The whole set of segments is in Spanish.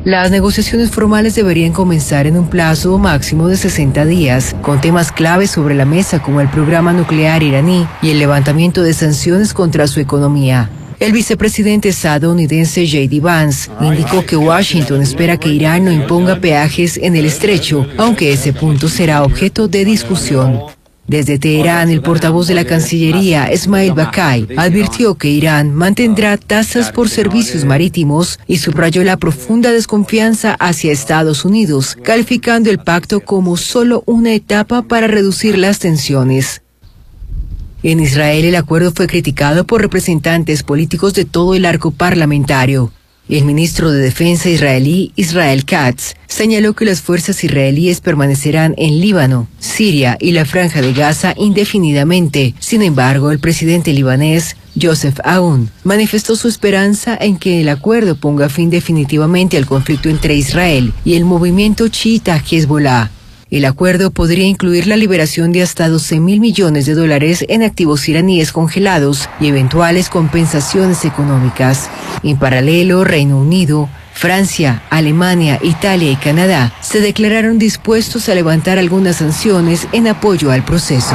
Las negociaciones formales deberían comenzar en un plazo máximo de 60 días, con temas claves sobre la mesa como el programa nuclear iraní y el levantamiento de sanciones contra su economía. El vicepresidente estadounidense J.D. Vance indicó que Washington espera que Irán no imponga peajes en el estrecho, aunque ese punto será objeto de discusión. Desde Teherán, el portavoz de la Cancillería, Esmail Bakai, advirtió que Irán mantendrá tasas por servicios marítimos y subrayó la profunda desconfianza hacia Estados Unidos, calificando el pacto como solo una etapa para reducir las tensiones. En Israel, el acuerdo fue criticado por representantes políticos de todo el arco parlamentario. El ministro de Defensa israelí, Israel Katz, señaló que las fuerzas israelíes permanecerán en Líbano, Siria y la Franja de Gaza indefinidamente. Sin embargo, el presidente libanés, Joseph Aoun, manifestó su esperanza en que el acuerdo ponga fin definitivamente al conflicto entre Israel y el movimiento chiita Hezbollah. El acuerdo podría incluir la liberación de hasta $12.000 millones en activos iraníes congelados y eventuales compensaciones económicas. En paralelo, Reino Unido, Francia, Alemania, Italia y Canadá se declararon dispuestos a levantar algunas sanciones en apoyo al proceso.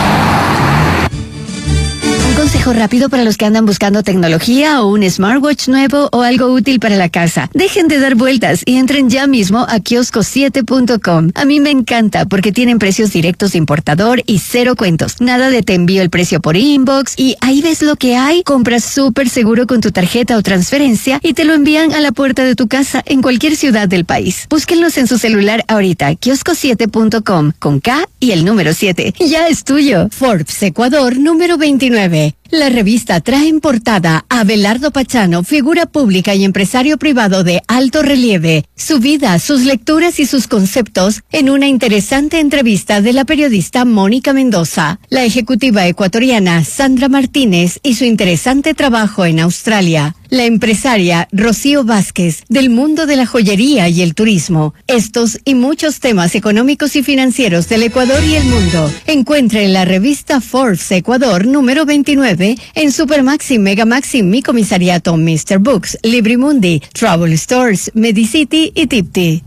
Consejo rápido para los que andan buscando tecnología o un smartwatch nuevo o algo útil para la casa. Dejen de dar vueltas y entren ya mismo a kiosco7.com. A mí me encanta porque tienen precios directos de importador y cero cuentos. Nada de te envío el precio por inbox y ahí ves lo que hay. Compras súper seguro con tu tarjeta o transferencia y te lo envían a la puerta de tu casa en cualquier ciudad del país. Búsquenlos en su celular ahorita. Kiosco7.com con K y el número 7. Ya es tuyo. Forbes Ecuador número 29. La revista trae en portada a Abelardo Pachano, figura pública y empresario privado de alto relieve, su vida, sus lecturas y sus conceptos en una interesante entrevista de la periodista Mónica Mendoza, la ejecutiva ecuatoriana Sandra Martínez y su interesante trabajo en Australia, la empresaria Rocío Vázquez del mundo de la joyería y el turismo. Estos y muchos temas económicos y financieros del Ecuador y el mundo. Encuentre en la revista Forbes Ecuador número 29 en Supermaxi, Megamaxi, Mi Comisariato, Mr. Books, Librimundi, Travel Stores, Medicity y Tipti.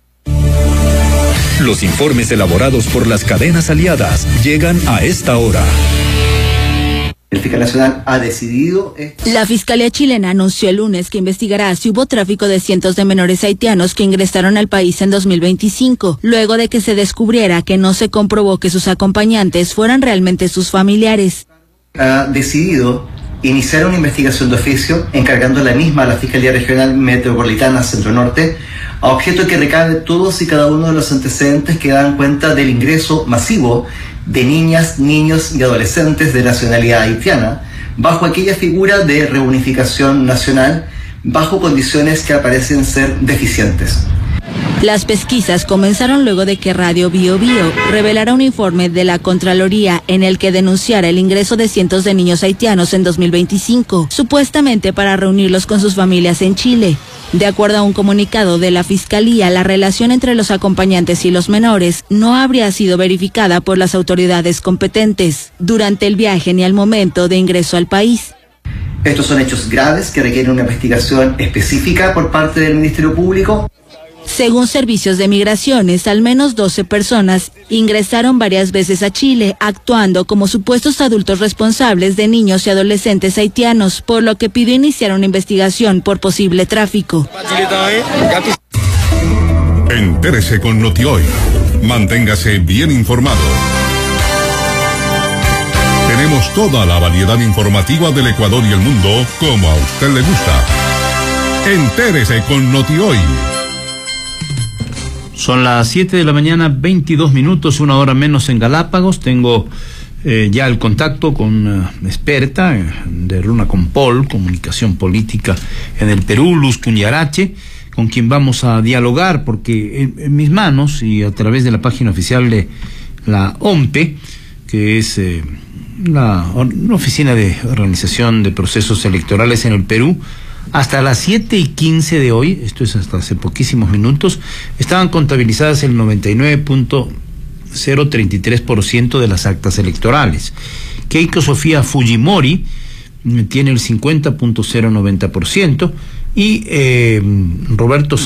Los informes elaborados por las cadenas aliadas llegan a esta hora. El fiscal nacional ha decidido... La Fiscalía chilena anunció el lunes que investigará si hubo tráfico de cientos de menores haitianos que ingresaron al país en 2025, luego de que se descubriera que no se comprobó que sus acompañantes fueran realmente sus familiares. Ha decidido iniciar una investigación de oficio, encargando la misma a la Fiscalía Regional Metropolitana Centro Norte, a objeto de que recabe todos y cada uno de los antecedentes que dan cuenta del ingreso masivo de niñas, niños y adolescentes de nacionalidad haitiana, bajo aquella figura de reunificación nacional, bajo condiciones que parecen ser deficientes. Las pesquisas comenzaron luego de que Radio Bio Bio revelara un informe de la Contraloría en el que denunciara el ingreso de cientos de niños haitianos en 2025, supuestamente para reunirlos con sus familias en Chile. De acuerdo a un comunicado de la Fiscalía, la relación entre los acompañantes y los menores no habría sido verificada por las autoridades competentes durante el viaje ni al momento de ingreso al país. Estos son hechos graves que requieren una investigación específica por parte del Ministerio Público. Según servicios de migraciones, al menos 12 personas ingresaron varias veces a Chile, actuando como supuestos adultos responsables de niños y adolescentes haitianos, por lo que pidió iniciar una investigación por posible tráfico. Entérese con Notihoy. Manténgase bien informado. Tenemos toda la variedad informativa del Ecuador y el mundo, como a usted le gusta. Entérese con Notihoy. Son las 7 de la mañana, 22 minutos, una hora menos en Galápagos. Tengo ya el contacto con experta de RUNACOMPOL, comunicación política en el Perú, Luz Cunharache, con quien vamos a dialogar, porque en mis manos y a través de la página oficial de la OMPE, que es una oficina de organización de procesos electorales en el Perú, hasta las 7:15 de hoy, esto es hasta hace poquísimos minutos, estaban contabilizadas el 99.033% de las actas electorales. Keiko Sofía Fujimori tiene el 50.090% y Roberto